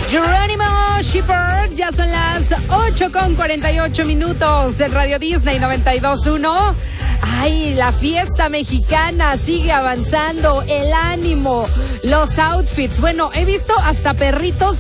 Jerónimo Shepherd, ya son las 8:48 en Radio Disney 92.1. Ay, la fiesta mexicana sigue avanzando, el ánimo, los outfits. Bueno, he visto hasta perritos,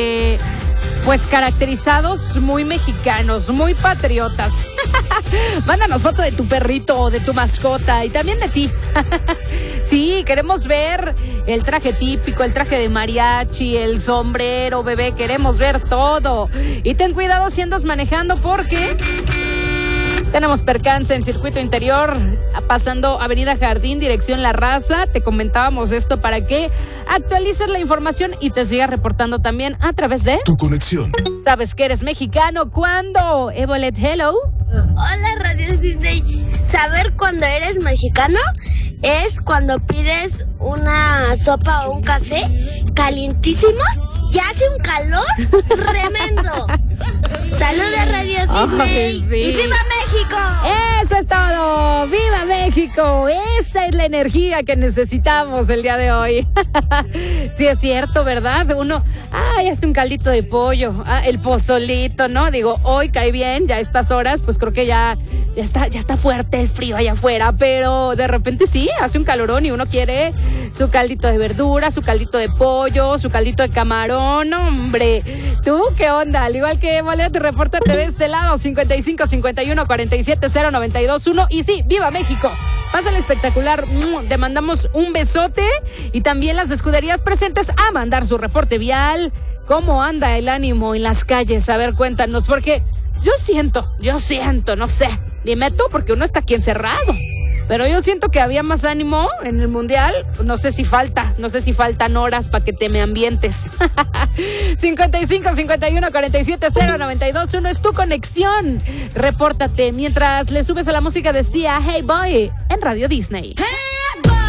pues caracterizados muy mexicanos, muy patriotas. Mándanos foto de tu perrito o de tu mascota y también de ti. Sí, queremos ver el traje típico, el traje de mariachi, el sombrero, bebé, queremos ver todo. Y ten cuidado si andas manejando porque tenemos percance en circuito interior, pasando Avenida Jardín, dirección La Raza. Te comentábamos esto para que actualices la información y te sigas reportando también a través de Tu Conexión. ¿Sabes que eres mexicano? ¿Cuándo? Evolet, hello. Hola, Radio Disney. ¿Saber cuándo eres mexicano? Es cuando pides una sopa o un café calientísimos y hace un calor tremendo. Saludos, Radio Disney. Sí. ¡Y viva México! Eso es todo. ¡Viva México! Esa es la energía que necesitamos el día de hoy. Sí, es cierto, ¿verdad? Uno, ya está un caldito de pollo, el pozolito, ¿no? Digo, hoy cae bien, ya a estas horas, pues creo que ya está fuerte el frío allá afuera, pero de repente sí, hace un calorón y uno quiere su caldito de verdura, su caldito de pollo, su caldito de camarón. Hombre, ¿tú qué onda? Al igual que Bolet, repórtate de este lado, 55 51 47 0921. Y sí, ¡viva México! Pásale espectacular, te mandamos un besote y también las escuderías presentes a mandar su reporte vial. ¿Cómo anda el ánimo en las calles? A ver, cuéntanos, porque yo siento, no sé, dime tú, porque uno está aquí encerrado. Pero yo siento que había más ánimo en el Mundial. No sé si faltan horas para que te me ambientes. 55 51 47 0921 es tu conexión. Repórtate mientras le subes a la música de Sia, Hey Boy, en Radio Disney. ¡Hey!